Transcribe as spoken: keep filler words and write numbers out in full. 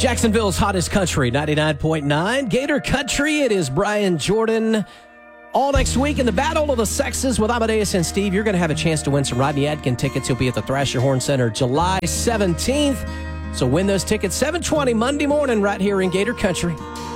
Jacksonville's hottest country, ninety-nine point nine. Gator Country, it is Brian Jordan. All next week in the Battle of the Sexes with Amadeus and Steve, you're going to have a chance to win some Rodney Adkin tickets. He'll be at the Thrasher Horn Center July seventeenth. So win those tickets seven twenty Monday morning right here in Gator Country.